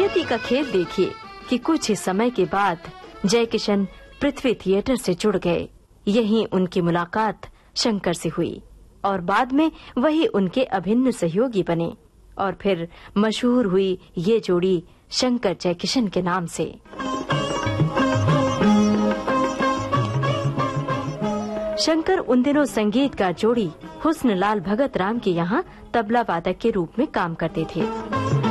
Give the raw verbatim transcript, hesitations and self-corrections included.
नियति का खेल देखिए कि कुछ ही समय के बाद जयकिशन पृथ्वी थिएटर से जुड़ गए। यहीं उनकी मुलाकात शंकर से हुई और बाद में वही उनके अभिन्न सहयोगी बने और फिर मशहूर हुई ये जोड़ी शंकर जयकिशन के नाम से। शंकर उन दिनों संगीतकार जोड़ी हुस्न लाल भगत राम के यहाँ तबला वादक के रूप में काम करते थे।